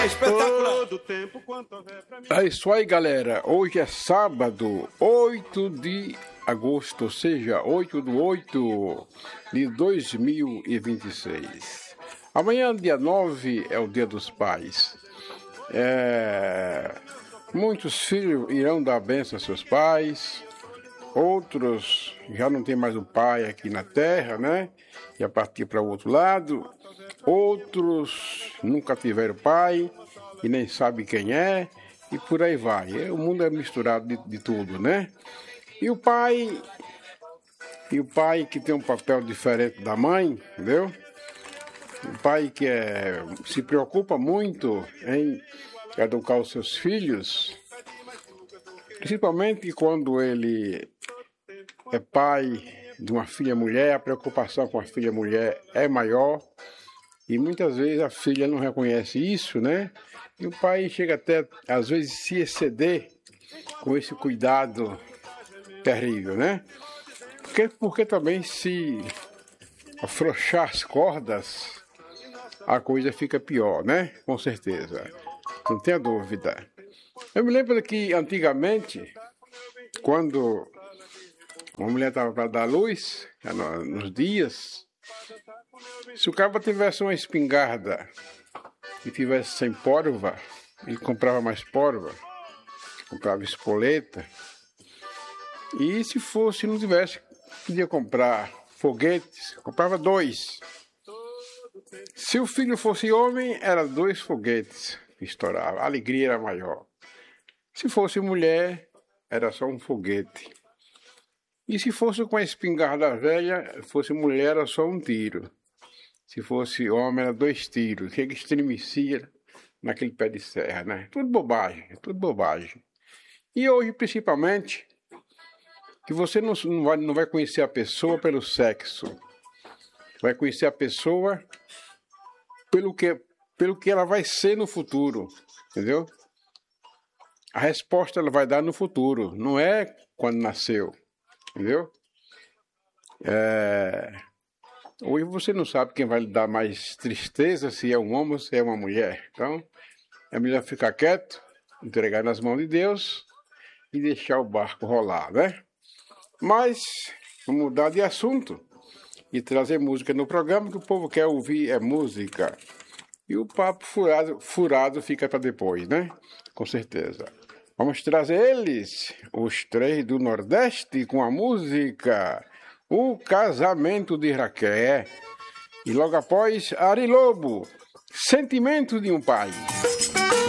Espetacular. É isso aí, galera. Hoje é sábado, 8 de agosto, ou seja, 8/8 de 2026. Amanhã, dia 9, é o Dia dos Pais. Muitos filhos irão dar bênção aos seus pais, outros já não tem mais o pai aqui na terra, né? Já partiu para o outro lado. Outros nunca tiveram pai e nem sabe quem é, e por aí vai. O mundo é misturado de tudo, né? E o pai que tem um papel diferente da mãe, entendeu? O pai que se preocupa muito em educar os seus filhos, principalmente quando ele é pai de uma filha mulher, a preocupação com a filha mulher é maior. E muitas vezes a filha não reconhece isso, né? E o pai chega até, às vezes, se exceder com esse cuidado terrível, né? Porque também se afrouxar as cordas, a coisa fica pior, né? Com certeza. Não tenha dúvida. Eu me lembro que antigamente, quando uma mulher estava para dar luz, nos dias, se o cara tivesse uma espingarda e tivesse sem pólvora, ele comprava mais pólvora, comprava espoleta. E se não tivesse, podia comprar foguetes, comprava 2. Se o filho fosse homem, era 2 foguetes que estourava, a alegria era maior. Se fosse mulher, era só um foguete. E se fosse com a espingarda velha, fosse mulher, era só um tiro. Se fosse homem, era 2 tiros. Chega estremecia naquele pé de serra, né? Tudo bobagem, tudo bobagem. E hoje, principalmente, que você não vai conhecer a pessoa pelo sexo. Vai conhecer a pessoa pelo que ela vai ser no futuro, entendeu? A resposta ela vai dar no futuro, não é quando nasceu, entendeu? Hoje você não sabe quem vai lhe dar mais tristeza, se é um homem ou se é uma mulher. Então, é melhor ficar quieto, entregar nas mãos de Deus e deixar o barco rolar, né? Mas, vamos mudar de assunto e trazer música no programa, que o povo quer ouvir música. E o papo furado fica para depois, né? Com certeza. Vamos trazer eles, os 3 do Nordeste, com a música O Casamento de Raquel. E logo após, Ari Lobo, Sentimento de um Pai.